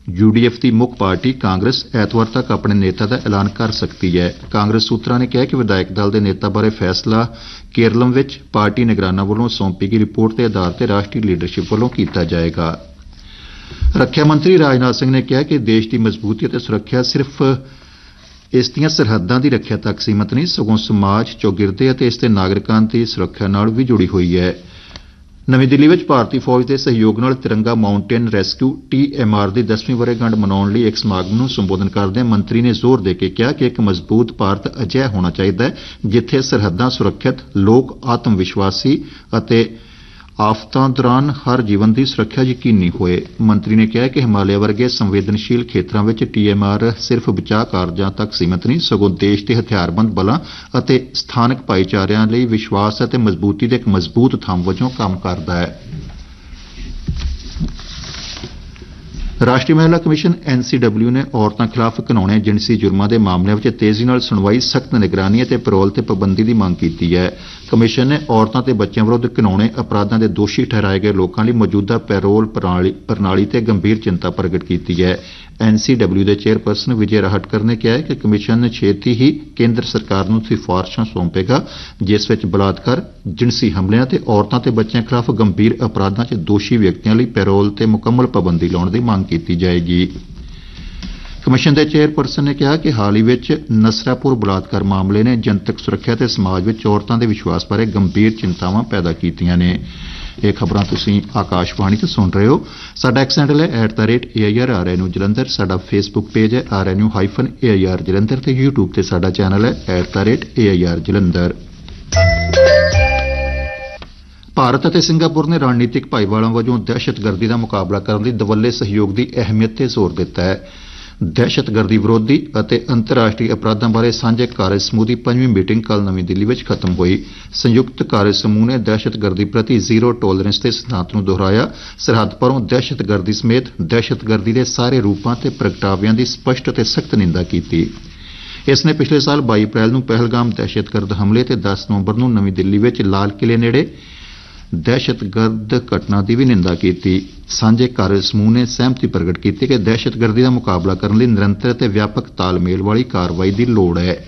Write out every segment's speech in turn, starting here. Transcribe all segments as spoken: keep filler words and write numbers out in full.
U D F ਦੀ ਮੁੱਖ party Congress ਐਤਵਾਰ ਤੱਕ ਆਪਣੇ ਨੇਤਾ ਦਾ ਐਲਾਨ ਕਰ ਸਕਦੀ ਹੈ। ਕਾਂਗਰਸ ਸੂਤਰਾਂ ਨੇ ਕਿਹਾ ਕਿ ਵਿਧਾਇਕ ਦਲ ਦੇ ਨੇਤਾ ਬਾਰੇ ਫੈਸਲਾ ਕੇਰਲਮ ਵਿੱਚ ਪਾਰਟੀ ਨਿਗਰਾਨਾਂ ਵੱਲੋਂ ਸੌਂਪੀ ਗਈ ਰਿਪੋਰਟ ਦੇ ਆਧਾਰ ਤੇ ਰਾਸ਼ਟਰੀ ਲੀਡਰਸ਼ਿਪ ਵੱਲੋਂ ਕੀਤਾ ਜਾਏਗਾ। ਰੱਖਿਆ ਮੰਤਰੀ ਰਾਜਨਾਥ ਸਿੰਘ ਨੇ ਕਿਹਾ ਕਿ ਦੇਸ਼ ਦੀ ਮਜ਼ਬੂਤੀ ਅਤੇ ਸੁਰੱਖਿਆ ਸਿਰਫ ਇਸ ਦੀਆਂ ਸਰਹੱਦਾਂ ਦੀ ਰੱਖਿਆ ਤੱਕ ਸੀਮਤ ਨਹੀਂ, ਸਗੋਂ ਸਮਾਜ, ਚੌਗਿਰਦੇ ਅਤੇ ਇਸ ਦੇ ਨਾਗਰਿਕਾਂ ਦੀ ਸੁਰੱਖਿਆ ਨਾਲ ਵੀ ਜੁੜੀ ਹੋਈ ਹੈ। ਨਵੀਂ ਦਿੱਲੀ ਵਿੱਚ ਭਾਰਤੀ ਫੌਜ ਦੇ ਸਹਿਯੋਗ ਨਾਲ ਤਿਰੰਗਾ mountain rescue T M R ਦੀ ਦਸਵੀਂ ਵਰ੍ਹੇਗੰਢ ਮਨਾਉਣ ਲਈ ਇੱਕ ਸਮਾਗਮ ਨੂੰ ਸੰਬੋਧਨ ਕਰਦਿਆਂ ਮੰਤਰੀ ਨੇ ਜ਼ੋਰ ਦੇ ਕੇ ਕਿਹਾ ਕਿ ਇੱਕ ਮਜ਼ਬੂਤ ਭਾਰਤ ਅਜਿਹਾ ਹੋਣਾ ਚਾਹੀਦਾ ਹੈ ਜਿੱਥੇ ਸਰਹੱਦਾਂ ਸੁਰੱਖਿਅਤ, ਲੋਕ ਆਤਮ ਵਿਸ਼ਵਾਸੀ ਅਤੇ ਆਫਤਾਂ ਦੌਰਾਨ ਹਰ ਜੀਵਨ ਦੀ ਸੁਰੱਖਿਆ ਯਕੀਨੀ ਹੋਏ। ਮੰਤਰੀ ਨੇ ਕਿਹਾ ਕਿ ਹਿਮਾਲਿਆ ਵਰਗੇ ਸੰਵੇਦਨਸ਼ੀਲ ਖੇਤਰਾਂ ਵਿੱਚ ਟੀ ਐਮ ਆਰ ਸਿਰਫ ਬਚਾਅ ਕਾਰਜਾਂ ਤੱਕ ਸੀਮਤ ਨਹੀਂ, ਸਗੋਂ ਦੇਸ਼ ਦੇ ਹਥਿਆਰਬੰਦ ਬਲਾਂ ਅਤੇ ਸਥਾਨਕ ਭਾਈਚਾਰਿਆਂ ਲਈ ਵਿਸ਼ਵਾਸ ਅਤੇ ਮਜ਼ਬੂਤੀ ਦੇ ਇੱਕ ਮਜ਼ਬੂਤ ਥੰਮ ਵਜੋਂ ਕੰਮ ਕਰਦਾ ਹੈ। ਰਾਸ਼ਟਰੀ ਮਹਿਲਾ ਕਮਿਸ਼ਨ ਐਨ ਸੀ ਡਬਲਿਊ ਨੇ ਔਰਤਾਂ ਖਿਲਾਫ ਘਿਨਾਉਣੇ ਜਿਨਸੀ ਜੁਰਮਾਂ ਦੇ ਮਾਮਲਿਆਂ ਵਿੱਚ ਤੇਜ਼ੀ ਨਾਲ ਸੁਣਵਾਈ, ਸਖਤ ਨਿਗਰਾਨੀ ਅਤੇ ਪੈਰੋਲ ਤੇ ਪਾਬੰਦੀ ਦੀ ਮੰਗ ਕੀਤੀ ਹੈ। ਕਮਿਸ਼ਨ ਨੇ ਔਰਤਾਂ ਤੇ ਬੱਚਿਆਂ ਵਿਰੁੱਧ ਘਿਨਾਉਣੇ ਅਪਰਾਧਾਂ ਦੇ ਦੋਸ਼ੀ ਠਹਿਰਾਏ ਗਏ ਲੋਕਾਂ ਲਈ ਮੌਜੂਦਾ ਪੈਰੋਲ ਪ੍ਰਣਾਲੀ ਤੇ ਗੰਭੀਰ ਚਿੰਤਾ ਪ੍ਰਗਟ ਕੀਤੀ ਹੈ। ਐਨ ਸੀ ਡਬਲਿਊ ਦੇ ਚੇਅਰਪਰਸਨ ਵਿਜੇ ਰਾਹਟਕਰ ਨੇ ਕਿਹਾ ਕਿ ਕਮਿਸ਼ਨ ਛੇਤੀ ਹੀ ਕੇਂਦਰ ਸਰਕਾਰ ਨੂੰ ਸਿਫਾਰਸ਼ਾਂ ਸੌਂਪੇਗਾ ਜਿਸ ਵਿੱਚ ਬਲਾਤਕਾਰ, ਜਿਨਸੀ ਹਮਲਿਆਂ ਤੇ ਔਰਤਾਂ ਤੇ ਬੱਚਿਆਂ ਖਿਲਾਫ ਗੰਭੀਰ ਅਪਰਾਧਾਂ 'ਚ ਦੋਸ਼ੀ ਵਿਅਕਤੀਆਂ ਲਈ ਪੈਰੋਲ ਤੇ ਮੁਕੰਮਲ ਪਾਬੰਦੀ ਲਾਉਣ ਦੀ ਮੰਗ ਕੀਤੀ ਜਾਏਗੀ। ਕਮਿਸ਼ਨ ਦੇ ਚੇਅਰਪਰਸਨ ਨੇ ਕਿਹਾ ਕਿ ਹਾਲ ਹੀ ਵਿੱਚ ਨਸਰਾਪੁਰ ਬਲਾਤਕਾਰ ਮਾਮਲੇ ਨੇ ਜਨਤਕ ਸੁਰੱਖਿਆ ਤੇ ਸਮਾਜ ਵਿੱਚ ਔਰਤਾਂ ਦੇ ਵਿਸ਼ਵਾਸ ਬਾਰੇ ਗੰਭੀਰ ਚਿੰਤਾਵਾਂ ਪੈਦਾ ਕੀਤੀਆਂ ਨੇ। ਇਹ ਖਬਰਾਂ ਤੁਸੀਂ ਆਕਾਸ਼ਵਾਣੀ ਤੋਂ ਸੁਣ ਰਹੇ ਹੋ। ਸਾਡਾ ਐਕਸ ਹੈਂਡਲ ਹੈ at the rate A I R R N U Jalandhar. ਸਾਡਾ ਫੇਸਬੁੱਕ ਪੇਜ ਹੈ R N U hyphen A I R Jalandhar ਤੇ ਯੂਟਿਊਬ ਤੇ ਸਾਡਾ ਚੈਨਲ ਹੈ at the rate A I R Jalandhar. Bharat ਅਤੇ ਸਿੰਗਾਪੁਰ ਨੇ ਰਣਨੀਤਿਕ ਭਾਈਵਾਲਾਂ ਵਜੋਂ ਦਹਿਸ਼ਤਗਰਦੀ ਦਾ ਮੁਕਾਬਲਾ ਕਰਨ ਲਈ ਦਵੱਲੇ ਸਹਿਯੋਗ ਦੀ ਅਹਿਮੀਅਤ ਤੇ ਜ਼ੋਰ ਦਿੱਤਾ ਹੈ। ਦਹਿਸ਼ਤਗਰਦੀ ਵਿਰੋਧੀ ਅਤੇ ਅੰਤਰਰਾਸ਼ਟਰੀ ਅਪਰਾਧਾਂ ਬਾਰੇ ਸਾਂਝੇ ਕਾਰਜ ਸਮੂਹ ਦੀ ਪੰਜਵੀਂ ਮੀਟਿੰਗ ਕੱਲ੍ਹ ਨਵੀਂ ਦਿੱਲੀ ਵਿੱਚ ਖਤਮ ਹੋਈ। ਸੰਯੁਕਤ ਕਾਰਜ ਸਮੂਹ ਨੇ ਦਹਿਸ਼ਤਗਰਦੀ ਪ੍ਰਤੀ ਜ਼ੀਰੋ ਟੋਲਰੈਂਸ ਦੇ ਸਿਧਾਂਤ ਨੂੰ ਦੁਹਰਾਇਆ, ਸਰਹੱਦ ਪਰੋਂ ਦਹਿਸ਼ਤਗਰਦੀ ਸਮੇਤ ਦਹਿਸ਼ਤਗਰਦੀ ਦੇ ਸਾਰੇ ਰੂਪਾਂ ਤੇ ਪ੍ਰਗਟਾਵਿਆਂ ਦੀ ਸਪਸ਼ਟ ਅਤੇ ਸਖਤ ਨਿੰਦਾ ਕੀਤੀ। ਇਸ ਨੇ ਪਿਛਲੇ ਸਾਲ ਬਾਈ ਅਪ੍ਰੈਲ ਨੂੰ ਪਹਿਲਗਾਮ ਦਹਿਸ਼ਤਗਰਦ ਹਮਲੇ ਤੇ ਦਸ ਨਵੰਬਰ ਨੂੰ ਨਵੀਂ ਦਿੱਲੀ ਵਿੱਚ ਲਾਲ ਕਿਲੇ ਨੇੜੇ ਦਹਿਸ਼ਤਗਰਦ ਘਟਨਾ ਦੀ ਵੀ ਨਿੰਦਾ ਕੀਤੀ। ਸਾਂਝੇ ਕਾਰਜ ਸਮੂਹ ਨੇ ਸਹਿਮਤੀ ਪ੍ਰਗਟ ਕੀਤੀ ਕਿ ਦਹਿਸ਼ਤਗਰਦੀ ਦਾ ਮੁਕਾਬਲਾ ਕਰਨ ਲਈ ਨਿਰੰਤਰ ਅਤੇ ਵਿਆਪਕ ਤਾਲਮੇਲ ਵਾਲੀ ਕਾਰਵਾਈ ਦੀ ਲੋੜ ਹੈ।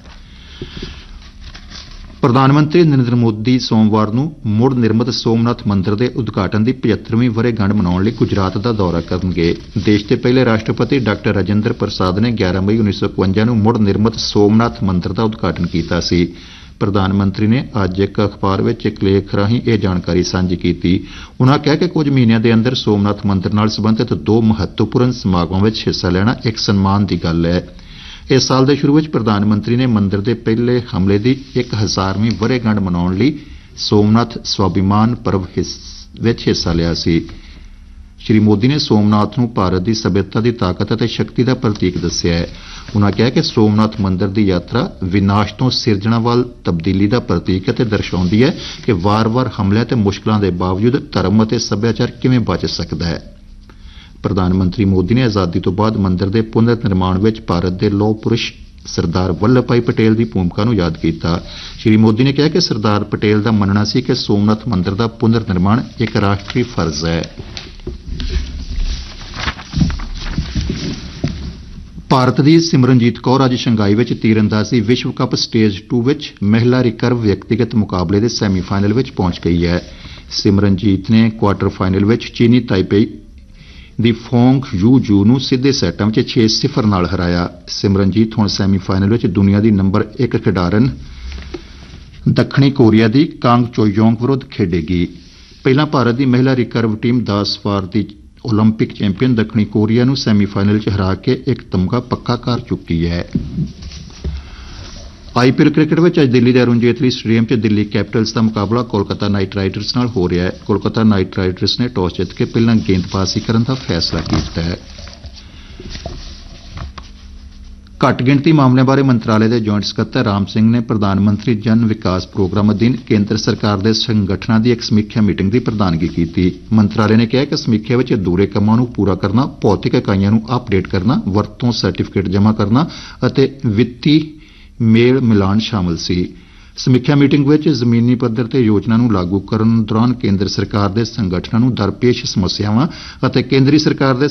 ਪ੍ਰਧਾਨ ਮੰਤਰੀ ਨਰਿੰਦਰ ਮੋਦੀ ਸੋਮਵਾਰ ਨੂੰ ਮੁੜ ਨਿਰਮਿਤ ਸੋਮਨਾਥ ਮੰਦਿਰ ਦੇ ਉਦਘਾਟਨ ਦੀ ਪਝੱਤਰਵੀਂ ਵਰ੍ਹੇਗੰਢ ਮਨਾਉਣ ਲਈ ਗੁਜਰਾਤ ਦਾ ਦੌਰਾ ਕਰਨਗੇ। ਦੇਸ਼ ਦੇ ਪਹਿਲੇ ਰਾਸ਼ਟਰਪਤੀ ਡਾਕਟਰ ਰਾਜਿੰਦਰ ਪ੍ਰਸਾਦ ਨੇ ਗਿਆਰਾਂ ਮਈ ਉੱਨੀ ਸੌ ਇਕਵੰਜਾ ਨੂੰ ਮੁੜ ਨਿਰਮਿਤ ਸੋਮਨਾਥ ਮੰਦਿਰ ਦਾ ਉਦਘਾਟਨ ਕੀਤਾ ਸੀ। ਪ੍ਰਧਾਨ ਮੰਤਰੀ ਨੇ ਅੱਜ ਇੱਕ ਅਖਬਾਰ ਵਿੱਚ ਇੱਕ ਲੇਖ ਰਾਹੀਂ ਇਹ ਜਾਣਕਾਰੀ ਸਾਂਝੀ ਕੀਤੀ। ਉਨ੍ਹਾਂ ਕਿਹਾ ਕਿ ਕੁਝ ਮਹੀਨਿਆਂ ਦੇ ਅੰਦਰ ਸੋਮਨਾਥ ਮੰਦਿਰ ਨਾਲ ਸੰਬੰਧਿਤ ਦੋ ਮਹੱਤਵਪੂਰਨ ਸਮਾਗਮਾਂ ਵਿੱਚ ਹਿੱਸਾ ਲੈਣਾ ਇੱਕ ਸਨਮਾਨ ਦੀ ਗੱਲ ਹੈ। ਇਸ ਸਾਲ ਦੇ ਸ਼ੁਰੂ ਵਿੱਚ ਪ੍ਰਧਾਨ ਮੰਤਰੀ ਨੇ ਮੰਦਿਰ ਦੇ ਪਹਿਲੇ ਹਮਲੇ ਦੀ ਇੱਕ ਹਜ਼ਾਰਵੀਂ ਵਰ੍ਹੇਗੰਢ ਮਨਾਉਣ ਲਈ ਸੋਮਨਾਥ ਸਵਾਭਿਮਾਨ ਪਰਵ ਵਿੱਚ ਹਿੱਸਾ ਲਿਆ ਸੀ। ਸ਼੍ਰੀ ਮੋਦੀ ਨੇ ਸੋਮਨਾਥ ਨੂੰ ਭਾਰਤ ਦੀ ਸਭਿਅਤਾ ਦੀ ਤਾਕਤ ਅਤੇ ਸ਼ਕਤੀ ਦਾ ਪ੍ਰਤੀਕ ਦੱਸਿਆ ਹੈ। ਉਨ੍ਹਾਂ ਕਿਹਾ ਕਿ ਸੋਮਨਾਥ ਮੰਦਿਰ ਦੀ ਯਾਤਰਾ ਵਿਨਾਸ਼ ਤੋਂ ਸਿਰਜਣਾ ਵੱਲ ਤਬਦੀਲੀ ਦਾ ਪ੍ਰਤੀਕ ਹੈ ਤੇ ਦਰਸਾਉਂਦੀ ਹੈ ਕਿ ਵਾਰ-ਵਾਰ ਹਮਲਿਆਂ ਤੇ ਮੁਸ਼ਕਲਾਂ ਦੇ ਬਾਵਜੂਦ ਧਰਮ ਅਤੇ ਸੱਭਿਆਚਾਰ ਕਿਵੇਂ ਬਚ ਸਕਦਾ ਹੈ। ਪ੍ਰਧਾਨ ਮੰਤਰੀ ਮੋਦੀ ਨੇ ਆਜ਼ਾਦੀ ਤੋਂ ਬਾਅਦ ਮੰਦਿਰ ਦੇ ਪੁਨਰ ਨਿਰਮਾਣ ਵਿੱਚ ਭਾਰਤ ਦੇ ਲੌਹ ਪੁਰਸ਼ ਸਰਦਾਰ ਵੱਲਭ ਭਾਈ ਪਟੇਲ ਦੀ ਭੂਮਿਕਾ ਨੂੰ ਯਾਦ ਕੀਤਾ। ਸ਼੍ਰੀ ਮੋਦੀ ਨੇ ਕਿਹਾ ਕਿ ਸਰਦਾਰ ਪਟੇਲ ਦਾ ਮੰਨਣਾ ਸੀ ਕਿ ਸੋਮਨਾਥ ਮੰਦਿਰ ਦਾ ਪੁਨਰ ਨਿਰਮਾਣ ਇੱਕ ਰਾਸ਼ਟਰੀ ਫਰਜ਼ ਹੈ। ਭਾਰਤ ਦੀ ਸਿਮਰਨਜੀਤ ਕੌਰ ਅੱਜ ਸ਼ੰਘਾਈ ਵਿੱਚ ਤੀਰਅੰਦਾਜ਼ੀ ਵਿਸ਼ਵ ਕੱਪ ਸਟੇਜ ਟੂ ਵਿੱਚ ਮਹਿਲਾ ਰਿਕਰਵ ਵਿਅਕਤੀਗਤ ਮੁਕਾਬਲੇ ਦੇ ਸੈਮੀਫਾਈਨਲ ਵਿੱਚ ਪਹੁੰਚ ਗਈ ਹੈ। ਸਿਮਰਨਜੀਤ ਨੇ ਕੁਆਰਟਰ ਫਾਈਨਲ ਵਿੱਚ ਚੀਨੀ ਤਾਈਪੇਈ ਦੀ ਫੋਂਗ ਯੂ ਜੂ ਨੂੰ ਸਿੱਧੇ ਸੈਟਾਂ ਵਿੱਚ ਛੇ ਸਿਫਰ ਨਾਲ ਹਰਾਇਆ। ਸਿਮਰਨਜੀਤ ਹੁਣ ਸੈਮੀਫਾਈਨਲ ਵਿੱਚ ਦੁਨੀਆ ਦੀ ਨੰਬਰ ਇੱਕ ਖਿਡਾਰਨ ਦੱਖਣੀ ਕੋਰੀਆ ਦੀ ਕਾਂਗ ਚੋਯੋਂਗ ਵਿਰੁੱਧ ਖੇਡੇਗੀ। ਪਹਿਲਾਂ ਭਾਰਤ ਦੀ ਮਹਿਲਾ ਰਿਕਰਵ ਟੀਮ ਦਸ ਵਾਰ ਦੀ ਓਲੰਪਿਕ ਚੈਂਪੀਅਨ ਦੱਖਣੀ ਕੋਰੀਆ ਨੂੰ ਸੈਮੀਫਾਈਨਲ 'ਚ ਹਰਾ ਕੇ ਇੱਕ ਤਮਗਾ ਪੱਕਾ ਕਰ ਚੁੱਕੀ ਹੈ। ਆਈ ਪੀ ਐਲ ਕ੍ਰਿਕਟ ਵਿੱਚ ਅੱਜ ਦਿੱਲੀ ਦੇ ਅਰੁਣ ਜੇਤਲੀ ਸਟੇਡੀਅਮ 'ਚ ਦਿੱਲੀ ਕੈਪੀਟਲਸ ਦਾ ਮੁਕਾਬਲਾ ਕੋਲਕਾਤਾ ਨਾਈਟ ਰਾਈਡਰਸ ਨਾਲ ਹੋ ਰਿਹਾ ਹੈ। ਕੋਲਕਾਤਾ ਨਾਈਟ ਰਾਈਡਰਸ ਨੇ ਟਾਸ ਜਿੱਤ ਕੇ ਪਹਿਲਾਂ ਗੇਂਦਬਾਜ਼ੀ ਕਰਨ ਦਾ ਫੈਸਲਾ ਕੀਤਾ ਹੈ। ਘੱਟ ਗਿਣਤੀ ਮਾਮਲਿਆਂ ਬਾਰੇ ਮੰਤਰਾਲੇ ਦੇ ਜੁਆਇੰਟ ਸਕੱਤਰ ਰਾਮ ਸਿੰਘ ਨੇ ਪ੍ਰਧਾਨ ਮੰਤਰੀ ਜਨ ਵਿਕਾਸ ਪ੍ਰੋਗਰਾਮ ਅਧੀਨ ਕੇਂਦਰ ਸਰਕਾਰ ਦੇ ਸੰਗਠਨਾਂ ਦੀ ਇੱਕ ਸਮੀਖਿਆ ਮੀਟਿੰਗ ਦੀ ਪ੍ਰਧਾਨਗੀ ਕੀਤੀ। ਮੰਤਰਾਲੇ ਨੇ ਕਿਹਾ ਕਿ ਸਮੀਖਿਆ ਵਿੱਚ ਅਧੂਰੇ ਕੰਮਾਂ ਨੂੰ ਪੂਰਾ ਕਰਨਾ, ਭੌਤਿਕ ਇਕਾਈਆਂ ਨੂੰ ਅਪਡੇਟ ਕਰਨਾ, ਵਰਤੋਂ ਸਰਟੀਫਿਕੇਟ ਜਮ੍ਹਾਂ ਕਰਨਾ ਅਤੇ ਵਿੱਤੀ ਮੇਲ ਮਿਲਾਨ ਸ਼ਾਮਲ ਸੀ। ਸਮੀਖਿਆ ਮੀਟਿੰਗ ਵਿੱਚ ਜ਼ਮੀਨੀ ਪੱਧਰ ਤੇ ਯੋਜਨਾ ਨੂੰ ਲਾਗੂ ਕਰਨ ਦੌਰਾਨ ਕੇਂਦਰ ਸਰਕਾਰ ਦੇ ਸੰਗਠਨਾਂ ਨੂੰ ਦਰਪੇਸ਼ ਸਮੱਸਿਆਵਾਂ ਅਤੇ ਕੇਂਦਰੀ ਸਰਕਾਰ ਦੇ